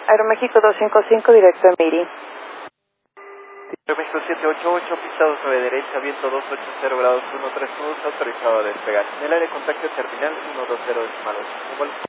Aeroméxico 255, directo a Miri. Aeroméxico 788, pista 29 derecha, viento 280 grados 132, autorizado a despegar. En el área de contacto terminal 120 decimal 8.